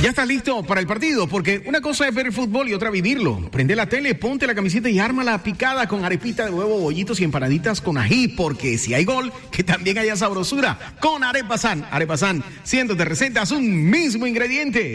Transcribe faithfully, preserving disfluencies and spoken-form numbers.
Ya estás listo para el partido, porque una cosa es ver el fútbol y otra vivirlo. Prende la tele, ponte la camiseta y arma la picada con arepita de huevo, bollitos y empanaditas con ají, porque si hay gol, que también haya sabrosura. Con Arepa San. Arepa San, cientos de recetas, un mismo ingrediente.